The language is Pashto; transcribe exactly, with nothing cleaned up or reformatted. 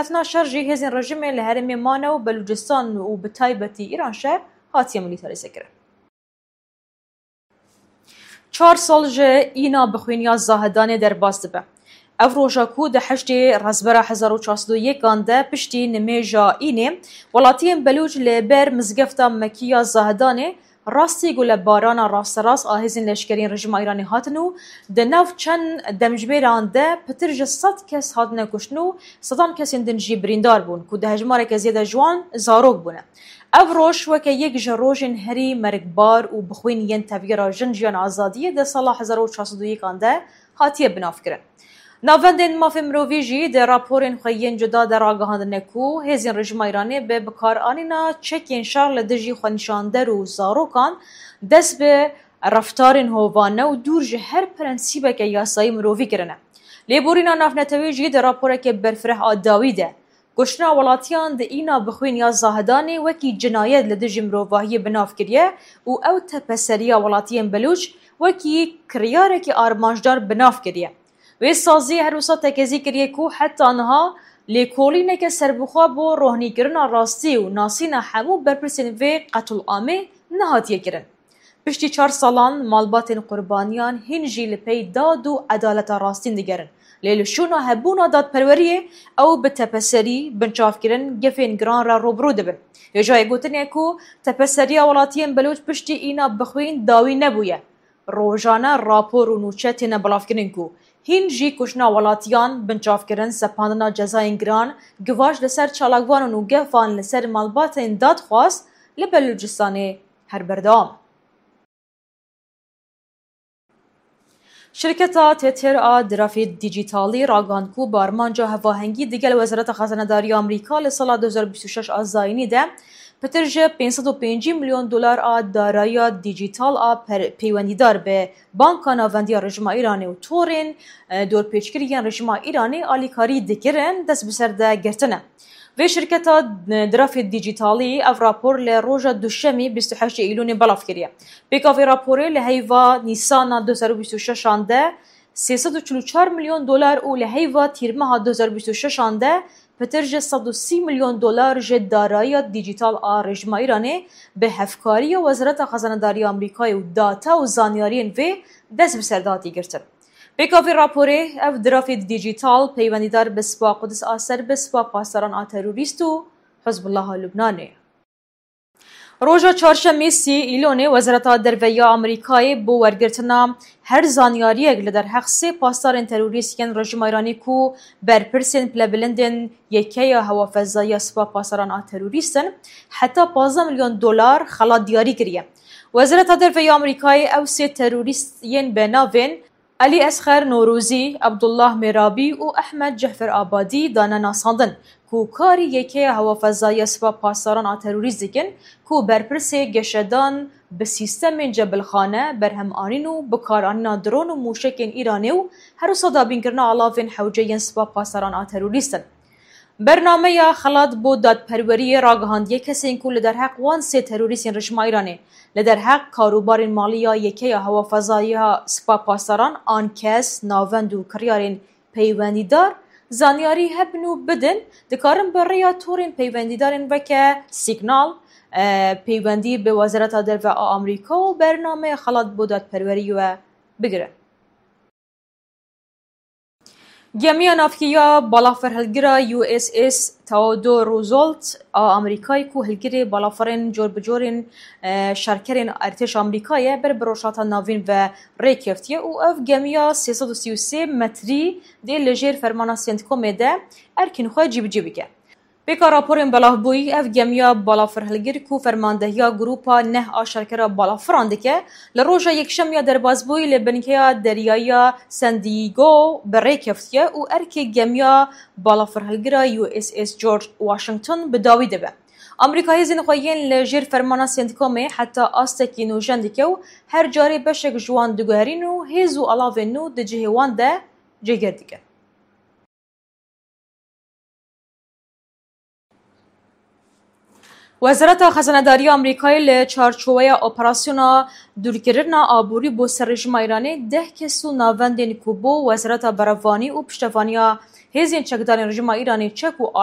هاتنا شرجي هزين رژیم لهرم مانه و بلوچستان و بتایبتی ایران شهر هاتیه ملیتاری سکره. چهار سال جه اینا بخوینیا زاهدانه در باز دبه. اف روژا کو ده هشتی رزبرا هزار و چهارصد و یک آنده پشتی نمیجا اینه ولاتیم بلوچ لبر مزگفتا مکیا زاهدانه راستی گل بارانا راست راست آهزین لشکرین رژیم ایرانی هاتنو ده ناف چند دمجبیران ده پترج صد کس هاتنه کشنو صدان کسین دنجی بریندار بون که ده هجماره که زیاده جوان زاروگ بونه. اف روش وکه یک جروجن هری مرگبار و بخوین ین تفگیرا جنجیان آزادیه ده سال هزار و چهارصد و یک آنده هاتیه بناف کرن. ناوندین مافی مرویجی در راپورین خواهین جدا در آگاهان نکو هزین رژیم ایرانی به بکار آنینا چکین شارل دژی خونشاندر و زاروکان دست به رفتارین هوانه و دورج هر پرنسیبه که یاسایی مروی کرنه. لیبورینا نافنتویجی در راپوره که برفره آداوی ده. گشنا ولاتیان ده اینا بخوین یا زاهدانی وکی جنایت لدژی مروواهی بناف کریه و او تپسریا ولاتیان بلوچ وکی کریاره که آرمانجدار بناف کریه. و سازی هر روزا تکزی کریه کو حتی آنها لیکولینه که سربخوا بو روحنی کرنا راستی و ناسینا همو برپرسین و قتل عامه نهاتیه کرن. پشتی چهار سالان مالباتین قربانیان هنجی لپی داد و عدالت راستین دیگرن. لیلشونا هبونا داد پروریه او به تپسری بنچاف کرن گفین گران را روبرو دبن. یه جای گوتنیه کو تپسری اولاتین بلوچ پشتی اینا بخوین داوی نبویه. روزانه راپور و نوچه نبلاف کرن کو. هنجی کشنا ولاتیان بنچاف کرن سپاندنا جزاین گران گواش لسر چالاگوان و گفان لسر مالبات داد خواست لبلوچستان هر بردام. شرکت تتر آ درافید دیجیتالی راگاند کو بارمانجا هواهنگی دیگر وزارت خزانه داری آمریکا لسال دو هزار و بیست و شش آزاینی ده پترج پانصد و پنج میلیون دلار آ دارایی دیجیتال آ پیوندیدار به بانک ناوندی رژیم ایرانی و تورین دور پیچگیری رژیم ایرانی آلیکاری دکرن دست بسر ده گرتنه. و شرکت درافید دیجیتالی اف راپور لروجا دوشمی بیست و هشت ایلون بلاف کریه. بیکافی راپوره لحیوا نیسان دو هزار و بیست و شش آنده سیصد و چهل و چهار میلیون دلار و لحیوا تیرمه دو هزار و بیست و شش آنده پترج صد و سی میلیون دلار جد دارایی دیجیتال آ رژیم ایرانی به هفکاری وزارت خزانه داری آمریکای و داتا و زانیارین و دست بسرداتی گرتن. بیکافی راپوره اف درافید دیجیتال پیوندیدار به سپاه قدس آسر به سپاه پاسداران آ تروریست و حزب الله لبنانه. روژا چهارشنبه سی ایلونه وزارت درویه آمریکای بو ورگرتنا هر زانیاری اگل در حق سه پاسداران تروریستین رژیم ایرانی کو برپرسین پلبلندن یکی هوافضایی سپاه پاسداران آ تروریستن حتی پانزده میلیون دلار خلاص دیاری کریه. وزارت درویه آمریکای او سه تروریستین به ناوین علی اصغر نوروزی، عبدالله میرابی و احمد جعفر آبادی دانه ناساندن کو کاری یکی هوافضایی سپاه پاسداران آ تروریست دکن کو برپرس گشدان به سیستم جبلخانه برهم آنین و بکارانینا درون و موشکین ایرانی و هر صدابین کرنا علاوین حوجه سپاه پاسداران آ تروریستن. برنامه یا خلاد بود داد پروری راگهاندیه کسی که لدر حق وان سه تروریستین رژیم ایرانی لدر حق کاروبار مالی یا یکی هوافضایی سپاه پاسداران آن کس ناوند و کریارین پیوندیدار زانیاری هبنو بدن دکارن بریا تورین پیوندیدارین وکه سیگنال پیوندی به وزارت درویه آمریکا و برنامه خلاد بود داد پروری و بگیره. گمیان افکیا بالافر هلگرا یو اس اس تئودور روزولت آمریکایی کو هلگری بالافرین جور بجورین شرکرین ارتش آمریکایی بر بروشات ناوین و ریکفتیه و اف گمیا سیصد و سی و سه متری دی لجیر فرمانا سنتکومه ده ارکین خواه جیب جیبی که. بیکا راپورین بلاه بوی اف گمیا بالافر هلگر کو فرماندهیا گروپا نه آشرکرا بالافرانده که لروژا یکشم یا درباز بوی لبنکیا دریایا سندیگو بره کفتیه و ارک گمیا بالافر هلگرا یو اس اس جورج واشنگتن بداوی دبه. امریکایی زین خوین لجیر فرمانا سنتکومه حتی آستکی نوجنده که و هر جاری بشک جوان دگوهرین و هیزو علاوه نو دجهوان ده جگرده که. وزارت خزانه داری آمریکای لچارچوبه اپراسیون دورگیرنا آبوری بو سر رژیم ایرانی ده کسو ناوندین کوبو وزارت بروانی و پشتوانی هزین چکدار رژیم ایرانی چک و